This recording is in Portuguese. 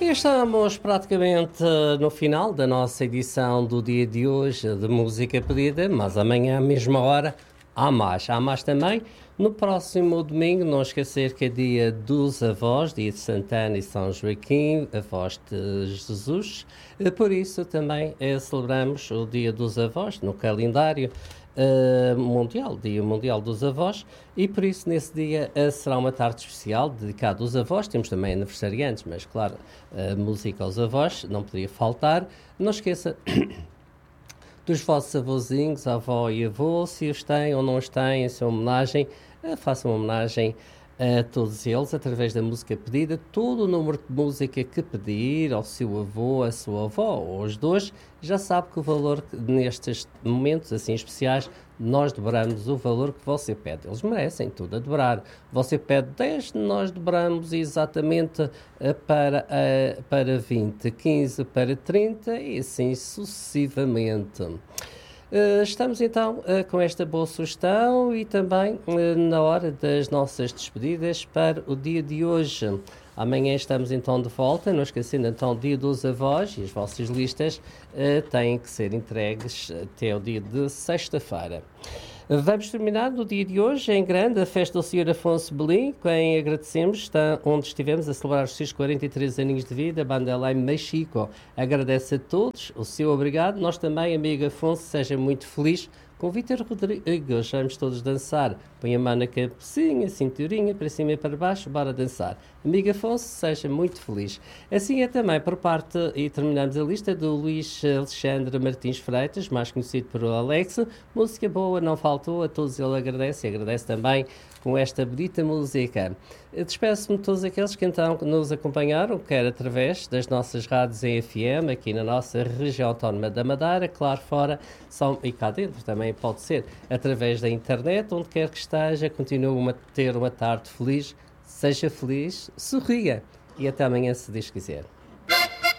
E estamos praticamente no final da nossa edição do dia de hoje de Música Pedida, mas amanhã, à mesma hora, há mais. Há mais também. No próximo domingo, não esquecer que é dia dos avós, dia de Santana e São Joaquim, avós de Jesus. Por isso também celebramos o dia dos avós no calendário mundial, Dia Mundial dos Avós, e por isso nesse dia será uma tarde especial dedicada aos avós. Temos também aniversariantes, mas claro, música aos avós não podia faltar. Não esqueça dos vossos avôzinhos, avó e avô, se os têm ou não os têm, em sua homenagem, façam uma homenagem a todos eles através da música pedida. Todo o número de música que pedir ao seu avô, à sua avó ou aos dois, já sabe que o valor nestes momentos assim especiais nós dobramos o valor que você pede. Eles merecem tudo a dobrar. Você pede 10, nós dobramos exatamente para 20, 15 para 30 e assim sucessivamente. Estamos então com esta boa sugestão e também na hora das nossas despedidas para o dia de hoje. Amanhã estamos então de volta, não esquecendo então o dia dos avós, e as vossas listas têm que ser entregues até o dia de sexta-feira. Vamos terminar no dia de hoje, em grande, a festa do Sr. Afonso Belim, quem agradecemos, está onde estivemos a celebrar os seus 43 aninhos de vida, Bandelém Mexico. Agradece a todos, o seu obrigado. Nós também, amigo Afonso, seja muito feliz. Com Vítor Rodrigues, vamos todos dançar. Põe a mão na cabecinha, cinturinha, para cima e para baixo, bora dançar. Amigo Afonso, seja muito feliz. Assim é também por parte, e terminamos a lista, do Luís Alexandre Martins Freitas, mais conhecido por Alex. Música boa, não faltou, a todos ele agradece, e agradece também com esta bonita música. Despeço-me de todos aqueles que então nos acompanharam, quer através das nossas rádios em FM, aqui na nossa região autónoma da Madeira, claro, fora, e cá dentro também pode ser, através da internet, onde quer que esteja, continue a ter uma tarde feliz, seja feliz, sorria, e até amanhã, se Deus quiser.